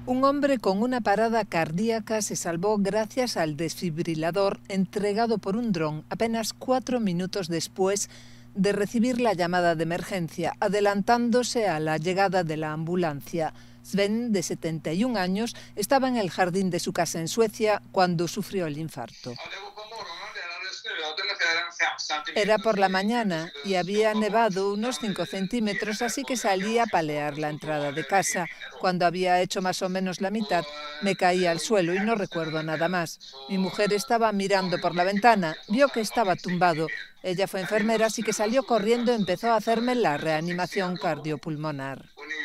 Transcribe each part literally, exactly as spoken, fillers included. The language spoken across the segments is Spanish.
Un hombre con una parada cardíaca se salvó gracias al desfibrilador entregado por un dron apenas cuatro minutos después de recibir la llamada de emergencia, adelantándose a la llegada de la ambulancia. Sven, de setenta y un años, estaba en el jardín de su casa en Suecia cuando sufrió el infarto. Era por la mañana y había nevado unos cinco centímetros, así que salí a palear la entrada de casa. Cuando había hecho más o menos la mitad, me caí al suelo y no recuerdo nada más. Mi mujer estaba mirando por la ventana, vio que estaba tumbado. Ella fue enfermera, así que salió corriendo y empezó a hacerme la reanimación cardiopulmonar.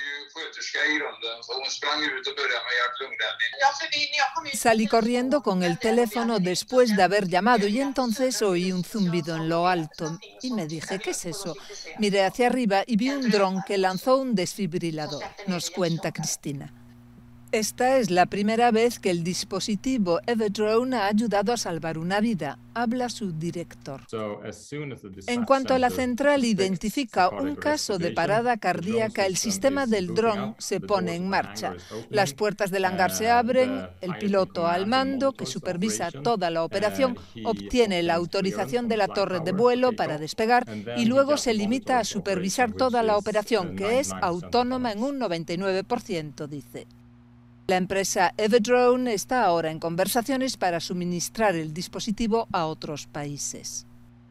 Salí corriendo con el teléfono después de haber llamado y entonces oí un zumbido en lo alto y me dije, ¿qué es eso? Miré hacia arriba y vi un dron que lanzó un desfibrilador, nos cuenta Cristina. Esta es la primera vez que el dispositivo Everdrone ha ayudado a salvar una vida, habla su director. En cuanto a la central identifica un caso de parada cardíaca, el sistema del dron se pone en marcha. Las puertas del hangar se abren, el piloto al mando, que supervisa toda la operación, obtiene la autorización de la torre de vuelo para despegar y luego se limita a supervisar toda la operación, que es autónoma en un noventa y nueve por ciento, dice. La empresa Everdrone está ahora en conversaciones para suministrar el dispositivo a otros países.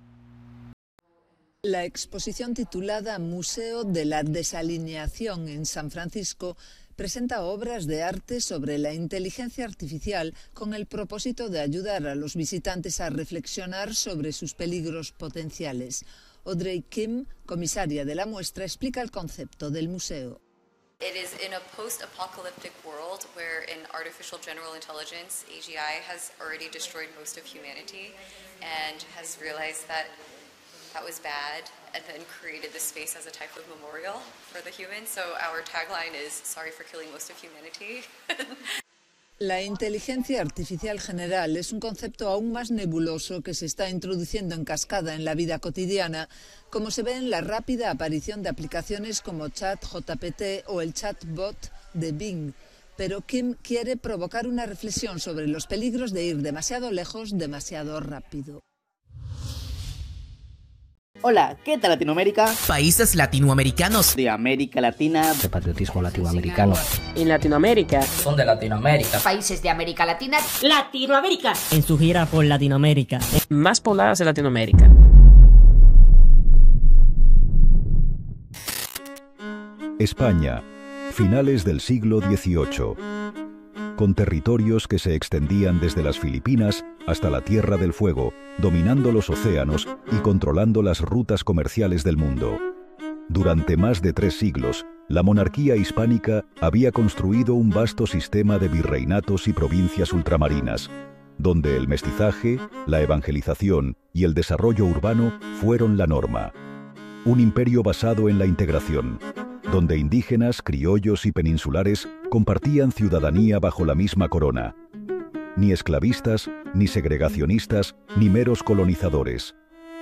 La exposición titulada Museo de la Desalineación en San Francisco presenta obras de arte sobre la inteligencia artificial con el propósito de ayudar a los visitantes a reflexionar sobre sus peligros potenciales. Audrey Kim, comisaria de la muestra, explica el concepto del museo. It is in a post-apocalyptic world where an artificial general intelligence, A G I, has already destroyed most of humanity and has realized that that was bad and then created this space as a type of memorial for the humans. So our tagline is, sorry for killing most of humanity. La inteligencia artificial general es un concepto aún más nebuloso que se está introduciendo en cascada en la vida cotidiana, como se ve en la rápida aparición de aplicaciones como ChatGPT o el chatbot de Bing. Pero Kim quiere provocar una reflexión sobre los peligros de ir demasiado lejos, demasiado rápido. Hola, ¿qué tal Latinoamérica? Países latinoamericanos de América Latina. De patriotismo latinoamericano. En Latinoamérica. Son de Latinoamérica. Países de América Latina. Latinoamérica. En su gira por Latinoamérica. Más pobladas de Latinoamérica. España, finales del siglo dieciocho. Con territorios que se extendían desde las Filipinas hasta la Tierra del Fuego, dominando los océanos y controlando las rutas comerciales del mundo. Durante más de tres siglos, la monarquía hispánica había construido un vasto sistema de virreinatos y provincias ultramarinas, donde el mestizaje, la evangelización y el desarrollo urbano fueron la norma. Un imperio basado en la integración, donde indígenas, criollos y peninsulares compartían ciudadanía bajo la misma corona. Ni esclavistas, ni segregacionistas, ni meros colonizadores.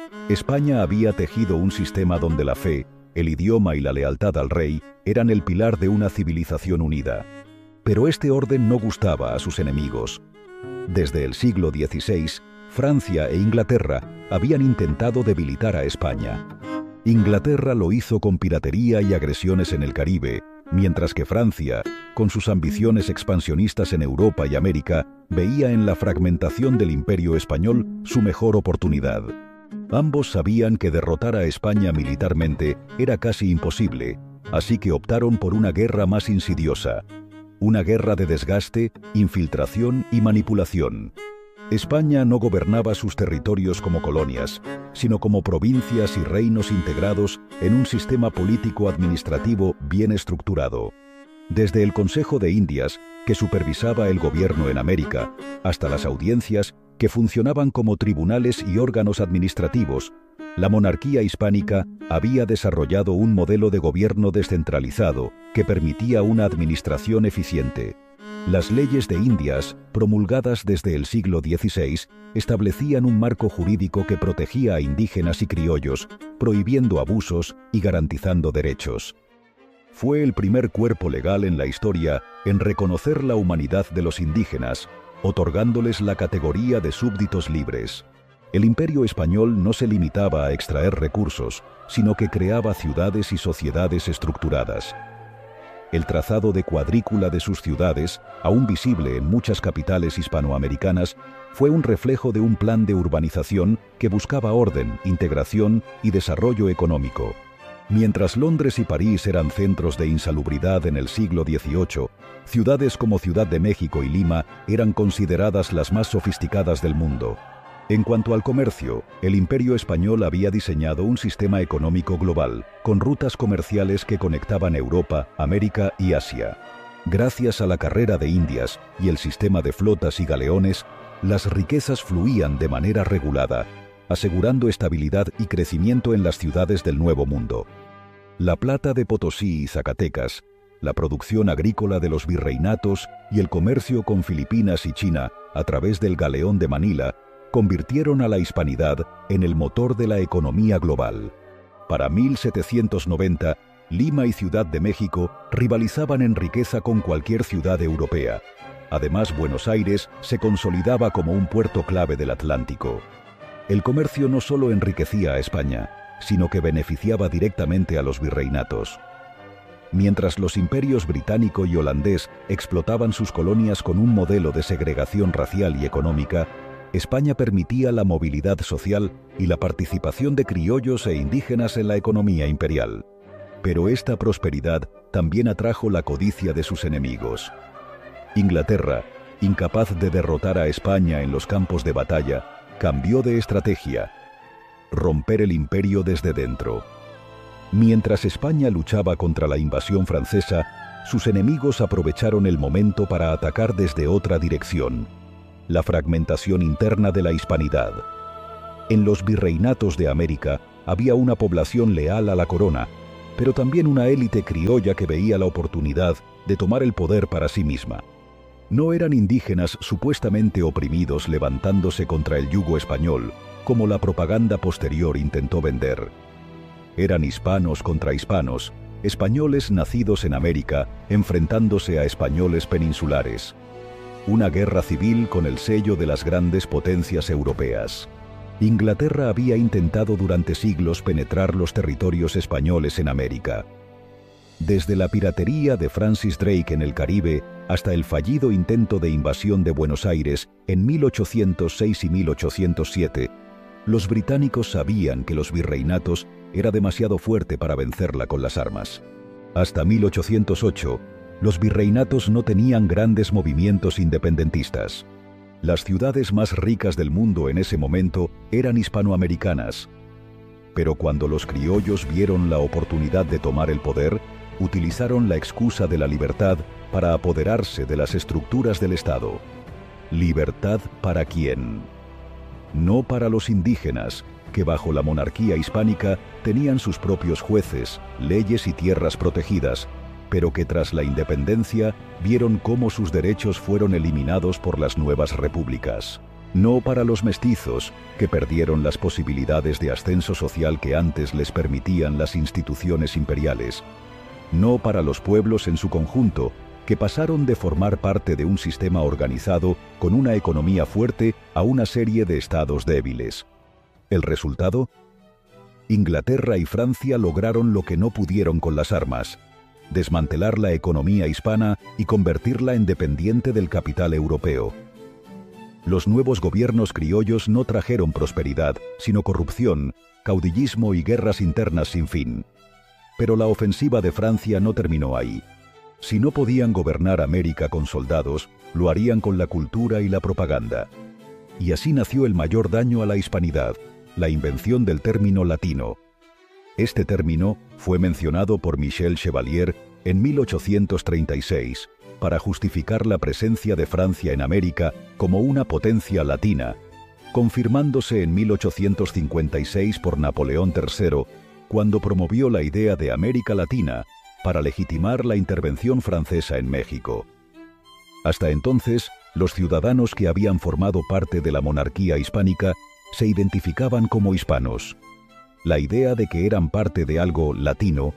España había tejido un sistema donde la fe, el idioma y la lealtad al rey eran el pilar de una civilización unida. Pero este orden no gustaba a sus enemigos. Desde el siglo dieciséis, Francia e Inglaterra habían intentado debilitar a España. Inglaterra lo hizo con piratería y agresiones en el Caribe, mientras que Francia, con sus ambiciones expansionistas en Europa y América, veía en la fragmentación del Imperio español su mejor oportunidad. Ambos sabían que derrotar a España militarmente era casi imposible, así que optaron por una guerra más insidiosa. Una guerra de desgaste, infiltración y manipulación. España no gobernaba sus territorios como colonias, sino como provincias y reinos integrados en un sistema político-administrativo bien estructurado. Desde el Consejo de Indias, que supervisaba el gobierno en América, hasta las audiencias, que funcionaban como tribunales y órganos administrativos, la monarquía hispánica había desarrollado un modelo de gobierno descentralizado que permitía una administración eficiente. Las leyes de Indias, promulgadas desde el siglo dieciséis, establecían un marco jurídico que protegía a indígenas y criollos, prohibiendo abusos y garantizando derechos. fue el primer cuerpo legal en la historia en reconocer la humanidad de los indígenas, otorgándoles la categoría de súbditos libres. El Imperio español no se limitaba a extraer recursos, sino que creaba ciudades y sociedades estructuradas. El trazado de cuadrícula de sus ciudades, aún visible en muchas capitales hispanoamericanas, fue un reflejo de un plan de urbanización que buscaba orden, integración y desarrollo económico. Mientras Londres y París eran centros de insalubridad en el siglo dieciocho, ciudades como Ciudad de México y Lima eran consideradas las más sofisticadas del mundo. En cuanto al comercio, el Imperio español había diseñado un sistema económico global, con rutas comerciales que conectaban Europa, América y Asia. Gracias a la carrera de Indias y el sistema de flotas y galeones, las riquezas fluían de manera regulada, asegurando estabilidad y crecimiento en las ciudades del Nuevo Mundo. La plata de Potosí y Zacatecas, la producción agrícola de los virreinatos y el comercio con Filipinas y China a través del galeón de Manila convirtieron a la hispanidad en el motor de la economía global. Para mil setecientos noventa, Lima y Ciudad de México rivalizaban en riqueza con cualquier ciudad europea. Además, Buenos Aires se consolidaba como un puerto clave del Atlántico. El comercio no solo enriquecía a España, sino que beneficiaba directamente a los virreinatos. Mientras los imperios británico y holandés explotaban sus colonias con un modelo de segregación racial y económica, España permitía la movilidad social y la participación de criollos e indígenas en la economía imperial. Pero esta prosperidad también atrajo la codicia de sus enemigos. Inglaterra, incapaz de derrotar a España en los campos de batalla, cambió de estrategia: romper el imperio desde dentro. Mientras España luchaba contra la invasión francesa, sus enemigos aprovecharon el momento para atacar desde otra dirección: la fragmentación interna de la hispanidad. En los virreinatos de América había una población leal a la corona, pero también una élite criolla que veía la oportunidad de tomar el poder para sí misma. No eran indígenas supuestamente oprimidos levantándose contra el yugo español, como la propaganda posterior intentó vender. Eran hispanos contra hispanos, españoles nacidos en América enfrentándose a españoles peninsulares. Una guerra civil con el sello de las grandes potencias europeas. Inglaterra había intentado durante siglos penetrar los territorios españoles en América. Desde la piratería de Francis Drake en el Caribe hasta el fallido intento de invasión de Buenos Aires en mil ochocientos seis y mil ochocientos siete, los británicos sabían que los virreinatos era demasiado fuerte para vencerla con las armas. Hasta mil ochocientos ocho, los virreinatos no tenían grandes movimientos independentistas. Las ciudades más ricas del mundo en ese momento eran hispanoamericanas. Pero cuando los criollos vieron la oportunidad de tomar el poder, utilizaron la excusa de la libertad para apoderarse de las estructuras del Estado. ¿Libertad para quién? No para los indígenas, que bajo la monarquía hispánica tenían sus propios jueces, leyes y tierras protegidas, pero que tras la independencia vieron cómo sus derechos fueron eliminados por las nuevas repúblicas. No para los mestizos, que perdieron las posibilidades de ascenso social que antes les permitían las instituciones imperiales. No para los pueblos en su conjunto, que pasaron de formar parte de un sistema organizado con una economía fuerte a una serie de estados débiles. ¿El resultado? Inglaterra y Francia lograron lo que no pudieron con las armas: desmantelar la economía hispana y convertirla en dependiente del capital europeo. Los nuevos gobiernos criollos no trajeron prosperidad, sino corrupción, caudillismo y guerras internas sin fin. Pero la ofensiva de Francia no terminó ahí. Si no podían gobernar América con soldados, lo harían con la cultura y la propaganda. Y así nació el mayor daño a la hispanidad: la invención del término latino. Este término fue mencionado por Michel Chevalier en mil ochocientos treinta y seis para justificar la presencia de Francia en América como una potencia latina, confirmándose en mil ochocientos cincuenta y seis por Napoleón tercero, cuando promovió la idea de América Latina para legitimar la intervención francesa en México. Hasta entonces, los ciudadanos que habían formado parte de la monarquía hispánica se identificaban como hispanos. La idea de que eran parte de algo latino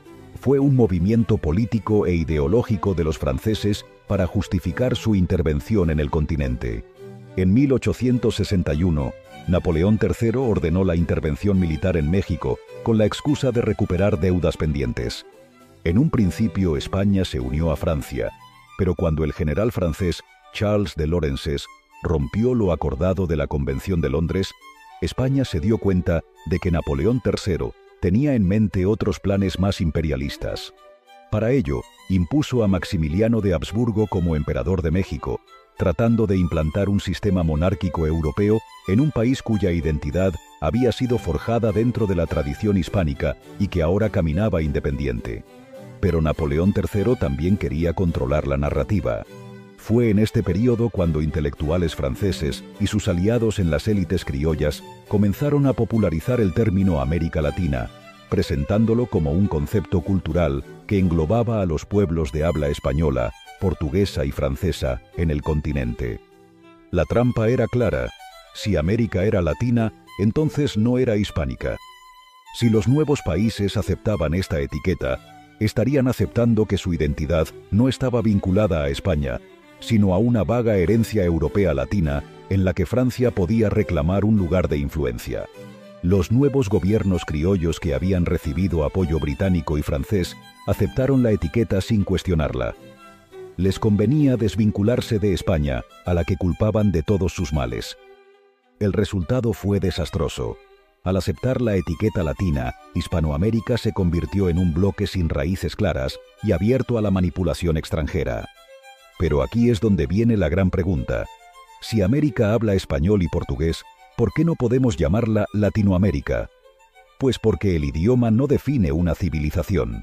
fue un movimiento político e ideológico de los franceses para justificar su intervención en el continente. En mil ochocientos sesenta y uno, Napoleón tercero ordenó la intervención militar en México con la excusa de recuperar deudas pendientes. En un principio España se unió a Francia, pero cuando el general francés Charles de Lorences rompió lo acordado de la Convención de Londres, España se dio cuenta de que Napoleón tercero tenía en mente otros planes más imperialistas. Para ello, impuso a Maximiliano de Habsburgo como emperador de México, tratando de implantar un sistema monárquico europeo en un país cuya identidad había sido forjada dentro de la tradición hispánica y que ahora caminaba independiente. Pero Napoleón tercero también quería controlar la narrativa. Fue en este período cuando intelectuales franceses y sus aliados en las élites criollas comenzaron a popularizar el término América Latina, presentándolo como un concepto cultural que englobaba a los pueblos de habla española, portuguesa y francesa en el continente. La trampa era clara: si América era latina, entonces no era hispánica. Si los nuevos países aceptaban esta etiqueta, estarían aceptando que su identidad no estaba vinculada a España, sino a una vaga herencia europea latina en la que Francia podía reclamar un lugar de influencia. Los nuevos gobiernos criollos que habían recibido apoyo británico y francés aceptaron la etiqueta sin cuestionarla. Les convenía desvincularse de España, a la que culpaban de todos sus males. El resultado fue desastroso. Al aceptar la etiqueta latina, Hispanoamérica se convirtió en un bloque sin raíces claras y abierto a la manipulación extranjera. Pero aquí es donde viene la gran pregunta. Si América habla español y portugués, ¿por qué no podemos llamarla Latinoamérica? Pues porque el idioma no define una civilización.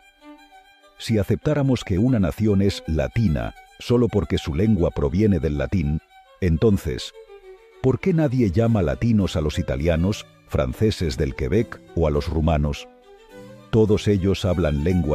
Si aceptáramos que una nación es latina solo porque su lengua proviene del latín, entonces, ¿por qué nadie llama latinos a los italianos, franceses del Quebec o a los rumanos? Todos ellos hablan lenguas